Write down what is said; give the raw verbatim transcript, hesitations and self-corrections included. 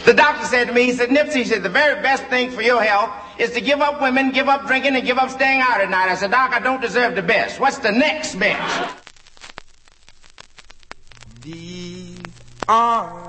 The doctor said to me, he said, Nipsey, he said, the very best thing for your health is to give up women, give up drinking, and give up staying out at night. I said, Doc, I don't deserve the best. What's the next best? These arms